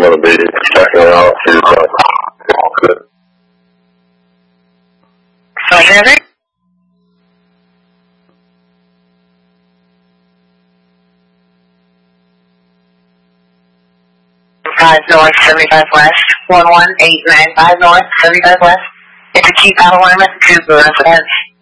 going to be checking out for your Sorry, 5 North, 75 West, 11895 North, 75 West. It's a key battle limit to the residence.